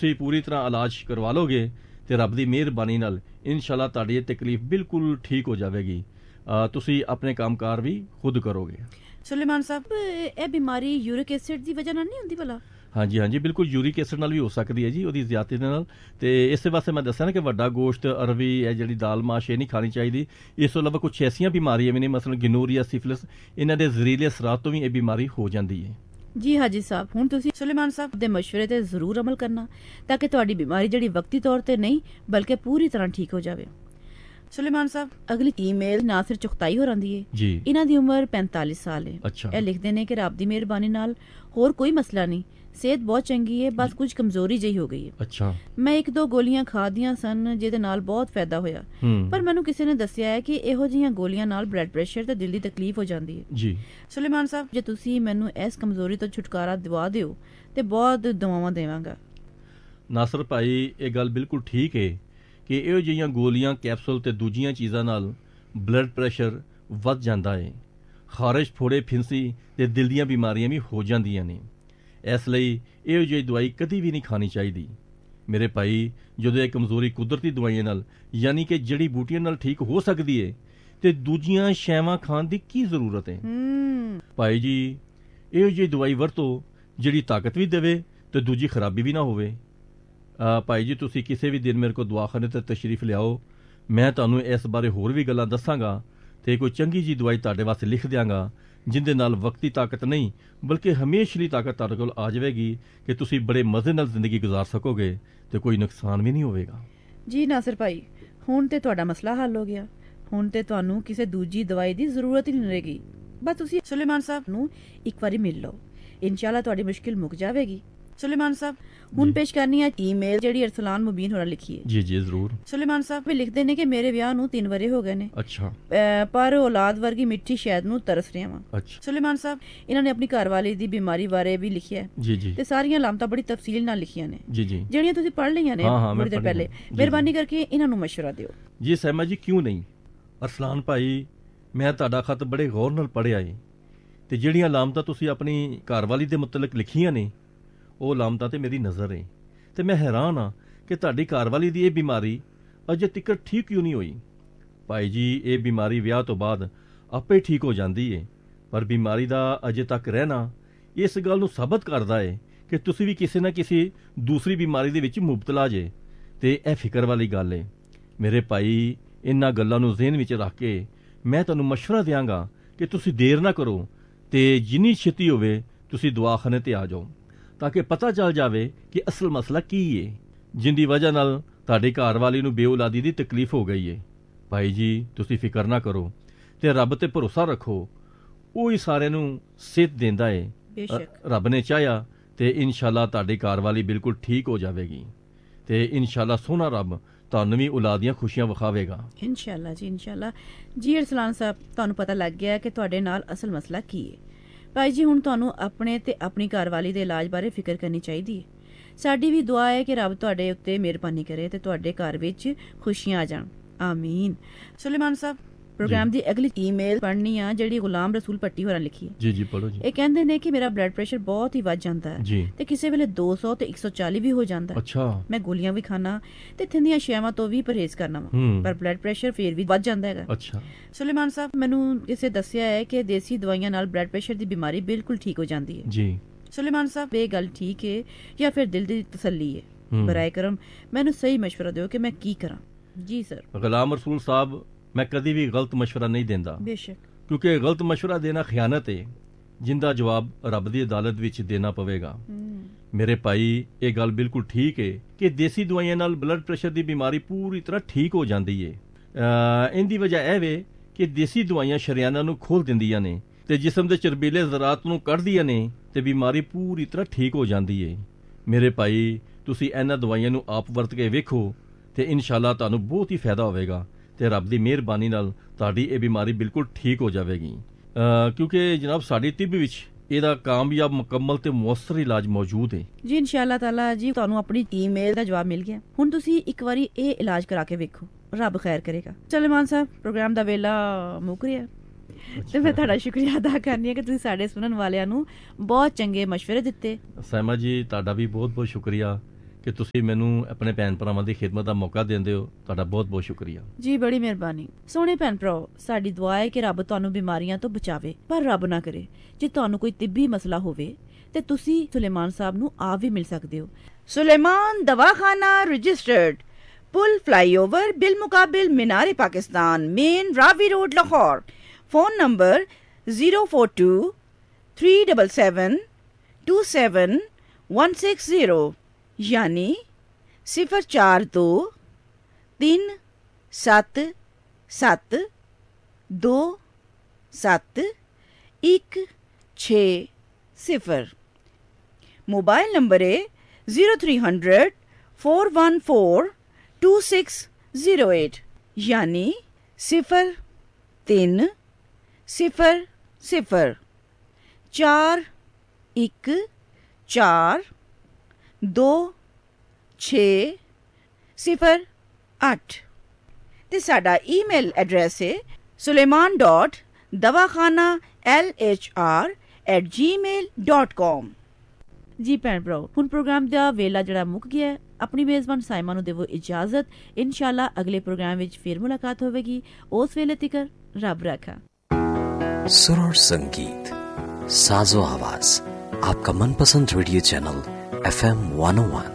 ਤੁਸੀਂ ਪੂਰੀ ਤਰ੍ਹਾਂ ਇਲਾਜ ਕਰਵਾ ਲੋਗੇ ਤੇ ਰੱਬ ਦੀ ਮਿਹਰਬਾਨੀ ਨਾਲ ਇਨਸ਼ਾਅੱਲਾ ਤੁਹਾਡੀ ਇਹ ਤਕਲੀਫ ਬਿਲਕੁਲ ਠੀਕ ਹੋ ਜਾਵੇਗੀ। ਤੁਸੀਂ ਆਪਣੇ ਕੰਮਕਾਰ ਵੀ ਖੁਦ ਕਰੋਗੇ। ਸੁਲੇਮਾਨ ਸਾਹਿਬ, ਇਹ ਬਿਮਾਰੀ ਯੂਰਿਕ ਐਸਿਡ ਦੀ ਵਜ੍ਹਾ ਨਾਲ ਨਹੀਂ ਹੁੰਦੀ ਭਲਾ? ਹਾਂਜੀ ਹਾਂਜੀ, ਬਿਲਕੁਲ ਯੂਰਿਕ ਐਸਿਡ ਨਾਲ ਵੀ ਹੋ ਸਕਦੀ ਹੈ ਜੀ, ਉਹਦੀ ਜ਼ਿਆਦਤੀ ਦੇ ਨਾਲ। ਤੇ ਇਸੇ ਵਾਸਤੇ ਮੈਂ ਦੱਸਿਆ ਨਾ ਕਿ ਵੱਡਾ ਗੋਸ਼ਤ, ਅਰਬੀ, ਇਹ ਜਿਹੜੀ ਦਾਲ ਮਾਸ਼ ਇਹ ਨਹੀਂ ਖਾਣੀ ਚਾਹੀਦੀ। ਇਸ ਤੋਂ ਇਲਾਵਾ ਕੁਝ ਐਸੀਆਂ ਬਿਮਾਰੀਆਂ ਵੀ ਨੇ, ਮਸਲਨ ਗਿਨੋਰੀਆ, ਸਿਫਿਲਿਸ, ਇਹਨਾਂ ਦੇ ਜ਼ਹਿਰੀਲੇ ਅਸਰਾਤ ਤੋਂ ਵੀ ਇਹ ਬਿਮਾਰੀ ਹੋ ਜਾਂਦੀ ਹੈ। ਜੀ ਹਾਜੀ ਸਾਹਿਬ, ਹੁਣ ਤੁਸੀਂ ਸੁਲੇਮਾਨ ਸਾਹਿਬ ਦੇ ਮਸ਼ਵਰੇ ਤੇ ਜ਼ਰੂਰ ਅਮਲ ਕਰਨਾ ਤਾਂ ਕਿ ਤੁਹਾਡੀ ਬਿਮਾਰੀ ਜਿਹੜੀ ਵਕਤੀ ਤੌਰ ਤੇ ਨਹੀਂ ਬਲਕਿ ਪੂਰੀ ਤਰ੍ਹਾਂ ਠੀਕ ਹੋ ਜਾਵੇ। ਸੁਲੇਮਾਨ ਸਾਹਿਬ, ਅਗਲੀ ਈਮੇਲ ਨਾਸਿਰ ਚੁਗਤਾਈ ਹੋ ਰਹੀ ਹੈ ਜੀ। ਇਹਨਾਂ ਦੀ ਉਮਰ 45 ਸਾਲ ਹੈ। ਇਹ ਲਿਖਦੇ ਨੇ ਕਿ ਰੱਬ ਦੀ ਮਿਹਰਬਾਨੀ ਨਾਲ ਹੋਰ ਕੋਈ ਮਸਲਾ ਨਹੀਂ, ਸਿਹਤ ਬਹੁਤ ਚੰਗੀ ਹੈ, ਬਸ ਕੁਝ ਕਮਜ਼ੋਰੀ ਜਿਹੀ ਹੋ ਗਈ ਹੈ। ਮੈਂ 1-2 ਗੋਲੀਆਂ ਖਾਧੀਆਂ ਸਨ ਜਿਹਦੇ ਨਾਲ ਬਹੁਤ ਫਾਇਦਾ ਹੋਇਆ, ਪਰ ਮੈਨੂੰ ਕਿਸੇ ਨੇ ਦੱਸਿਆ ਹੈ ਕਿ ਇਹੋ ਜਿਹੀਆਂ ਗੋਲੀਆਂ ਨਾਲ ਬਲੱਡ ਪ੍ਰੈਸ਼ਰ ਤੇ ਦਿਲ ਦੀ ਤਕਲੀਫ ਹੋ ਜਾਂਦੀ ਹੈ ਜੀ। ਸੁਲੇਮਾਨ ਸਾਹਿਬ, ਜੇ ਤੁਸੀਂ ਮੈਨੂੰ ਇਸ ਕਮਜ਼ੋਰੀ ਤੋਂ ਛੁਟਕਾਰਾ ਦਿਵਾ ਦਿਓ ਤੇ ਬਹੁਤ ਦੁਆਵਾਂ ਦੇਵਾਂਗਾ। ਨਾਸਰ ਭਾਈ, ਇਹ ਗੱਲ ਬਿਲਕੁਲ ਠੀਕ ਹੈ ਕਿ ਇਹੋ ਜਿਹੀਆਂ ਗੋਲੀਆਂ, ਕੈਪਸੂਲ ਤੇ ਦੂਜੀਆਂ ਚੀਜ਼ਾਂ ਨਾਲ ਬਲੱਡ ਪ੍ਰੈਸ਼ਰ ਵੱਧ ਜਾਂਦਾ ਹੈ। ਖਾਰਿਸ਼, ਫੋੜੇ, ਫਿੰਸੀ ਤੇ ਦਿਲ ਦੀਆਂ ਬਿਮਾਰੀਆਂ ਵੀ ਹੋ ਜਾਂਦੀਆਂ ਨੇ। ਇਸ ਲਈ ਇਹੋ ਜਿਹੀ ਦਵਾਈ ਕਦੀ ਵੀ ਨਹੀਂ ਖਾਣੀ ਚਾਹੀਦੀ। ਮੇਰੇ ਭਾਈ, ਜਦੋਂ ਇਹ ਕਮਜ਼ੋਰੀ ਕੁਦਰਤੀ ਦਵਾਈਆਂ ਨਾਲ ਯਾਨੀ ਕਿ ਜੜੀ ਬੂਟੀਆਂ ਨਾਲ ਠੀਕ ਹੋ ਸਕਦੀ ਹੈ ਤੇ ਦੂਜੀਆਂ ਸ਼ੈਵਾਂ ਖਾਣ ਦੀ ਕੀ ਜ਼ਰੂਰਤ ਹੈ? ਭਾਈ ਜੀ, ਇਹੋ ਜਿਹੀ ਦਵਾਈ ਵਰਤੋ ਜਿਹੜੀ ਤਾਕਤ ਵੀ ਦੇਵੇ ਤੇ ਦੂਜੀ ਖਰਾਬੀ ਵੀ ਨਾ ਹੋਵੇ। ਭਾਈ ਜੀ, ਤੁਸੀਂ ਕਿਸੇ ਵੀ ਦਿਨ ਮੇਰੇ ਕੋਲ ਦਵਾਖਾਨੇ ਤੇ ਤਸ਼ਰੀਫ ਲਿਆਓ, ਮੈਂ ਤੁਹਾਨੂੰ ਇਸ ਬਾਰੇ ਹੋਰ ਵੀ ਗੱਲਾਂ ਦੱਸਾਂਗਾ ਤੇ ਕੋਈ ਚੰਗੀ ਜੀ ਦਵਾਈ ਤੁਹਾਡੇ ਵਾਸਤੇ ਲਿਖ ਦਿਆਂਗਾ ਜਿੰਦੇ ਨਾਲ ਵਕਤੀ ਤਾਕਤ ਨਹੀਂ ਬਲਕਿ ਹਮੇਸ਼ਾ ਤਾਕਤ ਤੁਹਾਡੇ ਕੋਲ ਆ ਜਾਵੇਗੀ ਕਿ ਤੁਸੀਂ ਬੜੇ ਮਜ਼ੇ ਨਾਲ ਜ਼ਿੰਦਗੀ ਗੁਜ਼ਾਰ ਸਕੋਗੇ ਤੇ ਕੋਈ ਨੁਕਸਾਨ ਵੀ ਨਹੀਂ ਹੋਵੇਗਾ। ਜੀ ਨਾਸਿਰ ਭਾਈ, ਹੁਣ ਤੇ ਤੁਹਾਡਾ ਮਸਲਾ ਹੱਲ ਹੋ ਗਿਆ। ਹੁਣ ਤੇ ਤੁਹਾਨੂੰ ਕਿਸੇ ਦੂਜੀ ਦਵਾਈ ਦੀ ਜ਼ਰੂਰਤ ਹੀ ਨਹੀਂ ਰਹੇਗੀ। ਬਸ ਤੁਸੀਂ ਸੁਲੇਮਾਨ ਸਾਹਿਬ ਨੂੰ ਇੱਕ ਵਾਰੀ ਮਿਲ ਲਓ, ਇਨਸ਼ਾਅੱਲਾ ਤੁਹਾਡੀ ਮੁਸ਼ਕਿਲ ਮੁੱਕ ਜਾਵੇਗੀ। ਸੁਲੇਮਾਨ ਸਾਹਿਬ, ਹੁਣ ਪੇਸ਼ ਕਰਨੀ ਹੈ ਈਮੇਲ ਜਿਹੜੀ ਅਰਸਲਾਨ ਮੁਬੀਨ ਹੋਰਾਂ ਲਿਖੀ ਹੈ। ਜੀ ਜੀ ਜ਼ਰੂਰ। ਸੁਲੇਮਾਨ ਸਾਹਿਬ ਵੀ ਲਿਖਦੇ ਨੇ ਕਿ ਮੇਰੇ ਵਿਆਹ ਨੂੰ 3 ਵਰੇ ਹੋ ਗਏ ਨੇ। ਪਰ ਔਲਾਦ ਵਰਗੀ ਮਿੱਠੀ ਸ਼ਹਿਦ ਨੂੰ ਤਰਸ ਰਿਹਾ ਵਾਂ। ਸੁਲੇਮਾਨ ਸਾਹਿਬ, ਇਹਨਾਂ ਨੇ ਆਪਣੀ ਘਰਵਾਲੀ ਦੀ ਬਿਮਾਰੀ ਬਾਰੇ ਵੀ ਲਿਖਿਆ ਤੇ ਸਾਰੀਆਂ ਲਾਮਤਾਂ ਬੜੀ ਤਫਸੀਲ ਨਾਲ ਲਿਖੀਆਂ ਨੇ ਜਿਹੜੀਆਂ ਤੁਸੀਂ ਪੜ੍ਹ ਲਈਆਂ ਨੇ ਥੋੜੀ ਦੇਰ ਪਹਿਲੇ। ਮਿਹਰਬਾਨੀ ਕਰਕੇ ਇਹਨਾਂ ਨੂੰ ਮਸ਼ਵਰਾ ਦਿਓ। ਜੀ ਸਹਿਮਾ ਜੀ, ਕਿਉਂ ਨਹੀਂ। ਅਰਸਲਾਨ ਭਾਈ, ਮੈਂ ਤੁਹਾਡਾ ਖਤ ਬੜੇ ਗੌਰ ਨਾਲ ਪੜ੍ਹਿਆ ਏ ਤੇ ਜਿਹੜੀਆਂ ਲਾਮਤਾਂ ਤੁਸੀਂ ਆਪਣੀ ਘਰਵਾਲੀ ਦੇ ਮੁਤਲਕ ਲਿਖੀਆਂ ਨੇ ਉਹ ਲਾਮਤਾਂ ਤੇ ਮੇਰੀ ਨਜ਼ਰ ਏ ਤੇ ਮੈਂ ਹੈਰਾਨ ਹਾਂ ਕਿ ਤੁਹਾਡੀ ਘਰਵਾਲੀ ਦੀ ਇਹ ਬਿਮਾਰੀ ਅਜੇ ਤੱਕ ਠੀਕ ਕਿਉਂ ਨਹੀਂ ਹੋਈ। ਭਾਈ ਜੀ, ਇਹ ਬਿਮਾਰੀ ਵਿਆਹ ਤੋਂ ਬਾਅਦ ਆਪੇ ਠੀਕ ਹੋ ਜਾਂਦੀ ਏ, ਪਰ ਬਿਮਾਰੀ ਦਾ ਅਜੇ ਤੱਕ ਰਹਿਣਾ ਇਸ ਗੱਲ ਨੂੰ ਸਾਬਤ ਕਰਦਾ ਏ ਕਿ ਤੁਸੀਂ ਵੀ ਕਿਸੇ ਨਾ ਕਿਸੇ ਦੂਸਰੀ ਬਿਮਾਰੀ ਦੇ ਵਿੱਚ ਮੁਬਤਲਾ ਜੇ ਤੇ ਇਹ ਫਿਕਰ ਵਾਲੀ ਗੱਲ ਏ। ਮੇਰੇ ਭਾਈ, ਇਹਨਾਂ ਗੱਲਾਂ ਨੂੰ ਜ਼ਿਹਨ ਵਿੱਚ ਰੱਖ ਕੇ ਮੈਂ ਤੁਹਾਨੂੰ ਮਸ਼ਵਰਾ ਦਿਆਂਗਾ ਕਿ ਤੁਸੀਂ ਦੇਰ ਨਾ ਕਰੋ ਤੇ ਜਿੰਨੀ ਛੇਤੀ ਹੋਵੇ ਤੁਸੀਂ ਦਵਾਖਾਨੇ ਤੇ ਆ ਜਾਓ ਤਾਂ ਕਿ ਪਤਾ ਚੱਲ ਜਾਵੇ ਕਿ ਅਸਲ ਮਸਲਾ ਕੀ ਏ ਜਿੰਦੀ ਵਜ੍ਹਾ ਨਾਲ ਤੁਹਾਡੇ ਘਰ ਵਾਲੀ ਨੂੰ ਬੇਔਲਾਦੀ ਦੀ ਤਕਲੀਫ ਹੋ ਗਈ ਏ। ਭਾਈ ਜੀ, ਤੁਸੀਂ ਫਿਕਰ ਨਾ ਕਰੋ ਤੇ ਰੱਬ ਤੇ ਭਰੋਸਾ ਰੱਖੋ, ਉਹ ਹੀ ਸਾਰਿਆਂ ਨੂੰ ਸਿਹਤ ਦਿੰਦਾ ਏ। ਰੱਬ ਨੇ ਚਾਹਿਆ ਤੇ ਇਨਸ਼ਾਅੱਲਾ ਤੁਹਾਡੀ ਘਰ ਵਾਲੀ ਬਿਲਕੁਲ ਠੀਕ ਹੋ ਜਾਵੇਗੀ ਤੇ ਇਨਸ਼ਾਅੱਲਾ ਸੋਹਣਾ ਰੱਬ ਤੁਹਾਨੂੰ ਵੀ ਔਲਾਦ ਦੀਆਂ ਖੁਸ਼ੀਆਂ ਵਿਖਾਵੇਗਾ। ਇਨਸ਼ਾਅੱਲਾ ਜੀ, ਇਨਸ਼ਾਅੱਲਾ। ਜੀ ਅਰਸਲਾਨ ਸਾਹਿਬ, ਤੁਹਾਨੂੰ ਪਤਾ ਲੱਗ ਗਿਆ ਕਿ ਤੁਹਾਡੇ ਨਾਲ ਅਸਲ ਮਸਲਾ ਕੀ ਹੈ। ਭਾਈ ਜੀ, ਹੁਣ ਤੁਹਾਨੂੰ ਆਪਣੇ ਤੇ ਆਪਣੀ ਘਰਵਾਲੀ ਦੇ ਇਲਾਜ ਬਾਰੇ ਫਿਕਰ ਕਰਨੀ ਚਾਹੀਦੀ ਹੈ। ਸਾਡੀ ਵੀ ਦੁਆ ਹੈ ਕਿ ਰੱਬ ਤੁਹਾਡੇ ਉੱਤੇ ਮਿਹਰਬਾਨੀ ਕਰੇ ਤੇ ਤੁਹਾਡੇ ਘਰ ਵਿੱਚ ਖੁਸ਼ੀਆਂ ਆ ਜਾਣ। ਆਮੀਨ। ਸੁਲੇਮਾਨ ਸਾਹਿਬ, ਪ੍ਰੋਗਰਾਮ ਦੀ ਅਗਲੀ ਈਮੇਲ ਪੜ੍ਹਨੀ ਆ ਜਿਹੜੀ ਗੁਲਾਮ ਰਸੂਲ ਪੱਟੀ ਹੋਰਾਂ ਲਿਖੀ ਹੈ। ਜੀ ਜੀ ਪੜ੍ਹੋ ਜੀ। ਇਹ ਕਹਿੰਦੇ ਨੇ ਕਿ ਮੇਰਾ ਬਲੱਡ ਪ੍ਰੈਸ਼ਰ ਬਹੁਤ ਹੀ ਵੱਧ ਜਾਂਦਾ ਹੈ ਤੇ ਕਿਸੇ ਵੇਲੇ 200 ਤੇ 140 ਵੀ ਹੋ ਜਾਂਦਾ ਹੈ। ਮੈਂ ਗੋਲੀਆਂ ਵੀ ਖਾਣਾ ਤੇ ਠੰਡੀਆਂ ਸ਼ੈਵਾਂ ਤੋਂ ਵੀ ਪਰਹੇਜ਼ ਕਰਨਾ ਵਾ, ਪਰ ਬਲੱਡ ਪ੍ਰੈਸ਼ਰ ਫੇਰ ਵੀ ਵੱਧ ਜਾਂਦਾ ਹੈਗਾ। ਸੁਲੇਮਾਨ ਸਾਹਿਬ, ਮੈਨੂੰ ਕਿਸੇ ਦੱਸਿਆ ਹੈ ਕਿ ਦੇਸੀ ਦਵਾਈਆਂ ਨਾਲ ਬਲੱਡ ਪ੍ਰੈਸ਼ਰ ਦੀ ਬਿਮਾਰੀ ਬਿਲਕੁਲ ਠੀਕ ਹੋ ਜਾਂਦੀ ਹੈ ਜੀ। ਸੁਲੇਮਾਨ ਸਾਹਿਬ, ਇਹ ਗੱਲ ਠੀਕ ਹੈ ਜਾਂ ਫਿਰ ਦਿਲ ਦੀ ਤਸੱਲੀ ਹੈ? ਬਰਾਏ ਕਰਮ ਮੈਨੂੰ ਸਹੀ ਮਸ਼ਵਰਾ ਦਿਓ ਕਿ ਮੈਂ ਕੀ ਕਰਾਂ। ਜੀ ਸਰ। ਗੁਲਾਮ ਰਸੂਲ ਸਾਹਿਬ, ਮੈਂ ਕਦੀ ਵੀ ਗਲਤ ਮਸ਼ਵਰਾ ਨਹੀਂ ਦਿੰਦਾ, ਬੇਸ਼ੱਕ, ਕਿਉਂਕਿ ਗਲਤ ਮਸ਼ਵਰਾ ਦੇਣਾ ਖਿਆਨਤ ਹੈ ਜਿੰਦਾ ਜਵਾਬ ਰੱਬ ਦੀ ਅਦਾਲਤ ਵਿੱਚ ਦੇਣਾ ਪਵੇਗਾ। ਮੇਰੇ ਭਾਈ, ਇਹ ਗੱਲ ਬਿਲਕੁਲ ਠੀਕ ਹੈ ਕਿ ਦੇਸੀ ਦਵਾਈਆਂ ਨਾਲ ਬਲੱਡ ਪ੍ਰੈਸ਼ਰ ਦੀ ਬਿਮਾਰੀ ਪੂਰੀ ਤਰ੍ਹਾਂ ਠੀਕ ਹੋ ਜਾਂਦੀ ਹੈ। ਇਹਦੀ ਵਜ੍ਹਾ ਇਹ ਵੇ ਕਿ ਦੇਸੀ ਦਵਾਈਆਂ ਸ਼ਰੀਆਨਾਂ ਨੂੰ ਖੋਲ ਦਿੰਦੀਆਂ ਨੇ ਤੇ ਜਿਸਮ ਦੇ ਚਰਬੀਲੇ ਜ਼ਰਾਤ ਨੂੰ ਕੱਢਦੀਆਂ ਨੇ ਤੇ ਬਿਮਾਰੀ ਪੂਰੀ ਤਰ੍ਹਾਂ ਠੀਕ ਹੋ ਜਾਂਦੀ ਹੈ। ਮੇਰੇ ਭਾਈ, ਤੁਸੀਂ ਇਹਨਾਂ ਦਵਾਈਆਂ ਨੂੰ ਆਪ ਵਰਤ ਕੇ ਵੇਖੋ ਤੇ ਇਨਸ਼ਾਅੱਲਾ ਤੁਹਾਨੂੰ ਬਹੁਤ ਹੀ ਫਾਇਦਾ ਹੋਵੇਗਾ ਤੇ ਰੱਬ ਦੀ ਮਿਹਰਬਾਨੀ ਨਾਲ ਤੁਹਾਡੀ ਇਹ ਬਿਮਾਰੀ ਬਿਲਕੁਲ ਠੀਕ ਹੋ ਜਾਵੇਗੀ। ਕਿਉਂਕਿ ਜਨਾਬ ਸਾਡੀ ਤਿੱਬ ਵਿੱਚ ਇਹਦਾ ਕਾਮਯਾਬ, ਮੁਕੰਮਲ ਤੇ ਮੁਅੱਸਰ ਇਲਾਜ ਮੌਜੂਦ ਹੈ। ਜੀ ਇਨਸ਼ਾਅੱਲਾ ਤਾਲਾ ਜੀ, ਤੁਹਾਨੂੰ ਆਪਣੀ ਈਮੇਲ ਦਾ ਜਵਾਬ ਮਿਲ ਗਿਆ। ਹੁਣ ਤੁਸੀਂ ਇੱਕ ਵਾਰੀ ਇਹ ਇਲਾਜ ਕਰਾ ਕੇ ਵੇਖੋ, ਰੱਬ ਖੈਰ ਕਰੇਗਾ। ਸੁਲੇਮਾਨ ਸਾਹਿਬ, ਪ੍ਰੋਗਰਾਮ ਦਾ ਵੇਲਾ ਮੁੱਕ ਰਿਹਾ ਤੇ ਮੈਂ ਤੁਹਾਡਾ ਸ਼ੁਕਰੀਆ ਅਦਾ ਕਰਨੀ ਹੈ ਕਿ ਤੁਸੀਂ ਸਾਡੇ ਸੁਣਨ ਵਾਲਿਆਂ ਨੂੰ ਬਹੁਤ ਚੰਗੇ ਮਸ਼ਵਰੇ ਦਿੱਤੇ। ਸਹਿਮਾ ਜੀ, ਤੁਹਾਡਾ ਵੀ ਬਹੁਤ ਬਹੁਤ ਸ਼ੁਕਰੀਆ ਕਿ ਤੁਸੀਂ ਮੈਨੂੰ ਆਪਣੇ ਭੈਣ ਭਰਾਵਾਂ ਦੀ ਖਿਦਮਤ ਦਾ ਮੌਕਾ ਦਿੰਦੇ ਹੋ। ਤੁਹਾਡਾ ਬਹੁਤ ਬਹੁਤ ਸ਼ੁਕਰੀਆ ਜੀ। ਬੜੀ ਮਿਹਰਬਾਨੀ। ਸੋਹਣੇ ਭੈਣ ਭਰਾਓ, ਸਾਡੀ ਦੁਆ ਹੈ ਕਿ ਰੱਬ ਤੁਹਾਨੂੰ ਬਿਮਾਰੀਆਂ ਤੋਂ ਬਚਾਵੇ, ਪਰ ਰੱਬ ਨਾ ਕਰੇ ਜੇ ਤੁਹਾਨੂੰ ਕੋਈ ਤਿੱਬੀ ਮਸਲਾ ਹੋਵੇ ਤੇ ਤੁਸੀਂ ਸੁਲੇਮਾਨ ਸਾਹਿਬ ਨੂੰ ਆਪ ਵੀ ਮਿਲ ਸਕਦੇ ਹੋ। ਸੁਲੇਮਾਨ ਦਵਾਖਾਨਾ ਰਜਿਸਟਰਡ, पुल फ्लाईओवर बिल मुकाबिल मीनार Pakistan, main Ravi road, Lahore. Phone number 042-377-27160 यानी 042-377-27160। मोबाइल नंबर है 0300-414-2608 यानी 03-0-4-1-4-2-6-0-8 ਤੇ ਸਾਡਾ ਈਮੇਲ ਐਡਰੈਸ ਹੈ suleiman.dawakhana@gmail.com। जी भैन भराओ, हुण प्रोग्राम दा वेला जड़ा मुक गया है। अपनी मेजबान साइमा नूं देवो इजाजत। इंशाअल्लाह अगले प्रोग्राम विच फिर मुलाकात होवेगी। उस वेले तिकर रब राखा। सुर और संगीत, साजो आवाज, आपका मनपसंद रेडियो चैनल FM 101